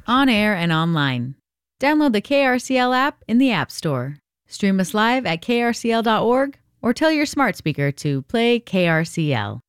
on air and online. Download the KRCL app in the App Store. Stream us live at krcl.org or tell your smart speaker to play KRCL.